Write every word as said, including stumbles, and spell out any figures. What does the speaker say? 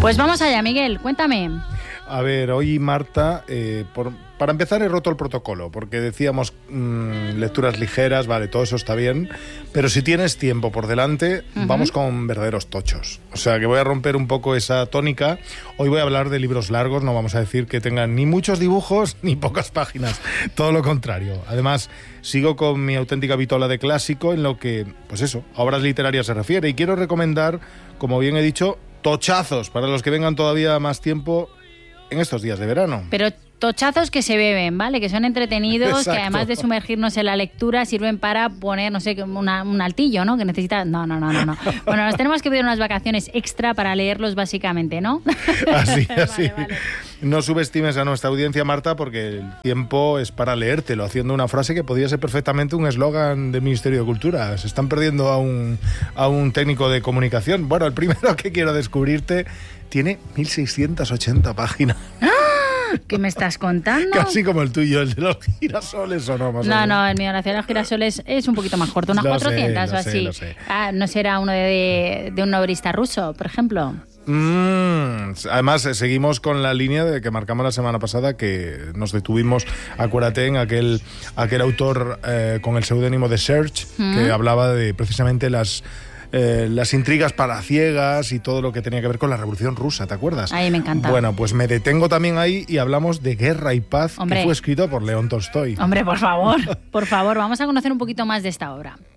Pues vamos allá, Miguel, cuéntame. A ver, hoy Marta, eh, por, para empezar he roto el protocolo, porque decíamos mmm, lecturas ligeras, vale, todo eso está bien, pero si tienes tiempo por delante, uh-huh. vamos con verdaderos tochos. O sea, que voy a romper un poco esa tónica. Hoy voy a hablar de libros largos, no vamos a decir que tengan ni muchos dibujos ni pocas páginas, todo lo contrario. Además, sigo con mi auténtica vitola de clásico en lo que, pues eso, a obras literarias se refiere, y quiero recomendar, como bien he dicho, tochazos para los que vengan todavía más tiempo en estos días de verano. Pero tochazos que se beben, ¿vale? Que son entretenidos, Exacto. que además de sumergirnos en la lectura sirven para poner, no sé, una, un altillo, ¿no? Que necesita... No, no, no, no, no. Bueno, nos tenemos que pedir unas vacaciones extra para leerlos básicamente, ¿no? Así, así. Vale, vale. No subestimes a nuestra audiencia, Marta, porque el tiempo es para leértelo, haciendo una frase que podría ser perfectamente un eslogan del Ministerio de Cultura. Se están perdiendo a un, a un técnico de comunicación. Bueno, el primero que quiero descubrirte tiene mil seiscientas ochenta páginas. ¿Qué me estás contando? Casi como el tuyo, el de los girasoles, ¿o no? Más no, o no, el mío, la de los girasoles es un poquito más corto, unas lo cuatrocientas sé, o así. Sé, lo sé. Ah, ¿no será uno de, de, de un novelista ruso, por ejemplo? Mm, además, eh, seguimos con la línea de que marcamos la semana pasada, que nos detuvimos, acuérdate, en aquel, aquel autor eh, con el seudónimo de Search, mm. que hablaba de precisamente las... Eh, las intrigas palaciegas y todo lo que tenía que ver con la Revolución Rusa, ¿te acuerdas? Ay, me encanta. Bueno, pues me detengo también ahí y hablamos de Guerra y Paz, Hombre. que fue escrito por León Tolstoy. Hombre, por favor, por favor, vamos a conocer un poquito más de esta obra.